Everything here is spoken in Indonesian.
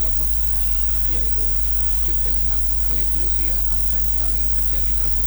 sosok yaitu Jude Bellingham. Meliuk-liuk dia sayang sekali terjadi perebutan